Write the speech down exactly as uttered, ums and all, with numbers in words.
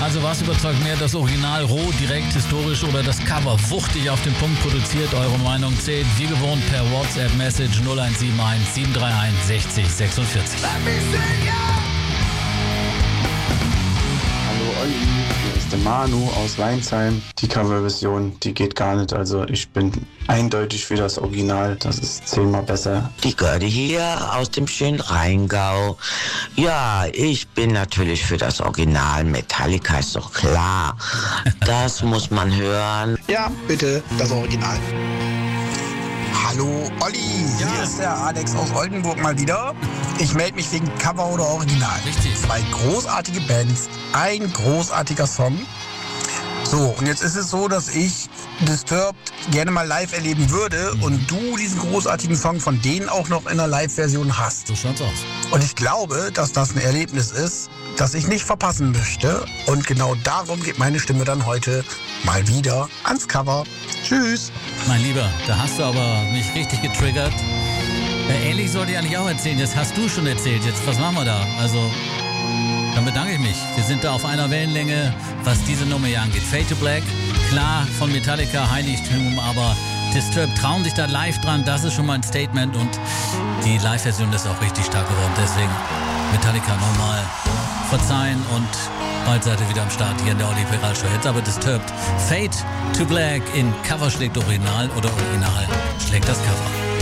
Also was überzeugt mehr, das Original roh, direkt, historisch oder das Cover wuchtig auf den Punkt produziert? Eure Meinung zählt wie gewohnt per WhatsApp-Message null eins sieben eins sieben drei eins sechzig sechsundvierzig. Hallo Olli, hier ist der Manu aus Weinsheim. Die Coverversion, die geht gar nicht. Also ich bin eindeutig für das Original. Das ist zehnmal besser. Die Görde hier aus dem schönen Rheingau. Ja, ich bin natürlich für das Original. Metallica ist doch klar. Das muss man hören. Ja, bitte, das Original. Hallo Olli, Ja. hier ist der Alex aus Oldenburg mal wieder. Ich melde mich wegen Cover oder Original. Richtig. Zwei großartige Bands, ein großartiger Song. So, und jetzt ist es so, dass ich Disturbed gerne mal live erleben würde Mhm. und du diesen großartigen Song von denen auch noch in der Live-Version hast. So schaut's aus. Und ich glaube, dass das ein Erlebnis ist, das ich nicht verpassen möchte. Und genau darum geht meine Stimme dann heute mal wieder ans Cover. Tschüss. Mein Lieber, da hast du aber mich richtig getriggert. Äh, ähnlich sollte ich eigentlich auch erzählen. Jetzt hast du schon erzählt. Jetzt, was machen wir da? Also, dann bedanke ich mich. Wir sind da auf einer Wellenlänge, was diese Nummer hier angeht. Fade to Black, klar, von Metallica, Heiligtum, aber Disturbed trauen sich da live dran. Das ist schon mal ein Statement und die Live-Version ist auch richtig stark geworden. Deswegen Metallica nochmal verzeihen und bald seid ihr wieder am Start hier in der Olli Peral Show. Jetzt aber Disturbed. Fade to Black in Cover schlägt Original oder Original schlägt das Cover.